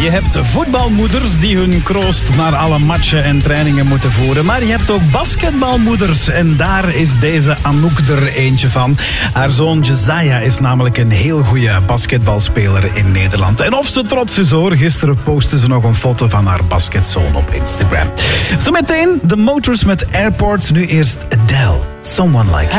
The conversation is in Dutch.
Je hebt voetbalmoeders die hun kroost naar alle matchen en trainingen moeten voeren. Maar je hebt ook basketbalmoeders. En daar is deze Anouk er eentje van. Haar zoon Josiah is namelijk een heel goede basketbalspeler in Nederland. En of ze trots is hoor, gisteren postte ze nog een foto van haar basketzoon op Instagram. Zometeen de Motors met Airport. Nu eerst Adele, Someone Like You.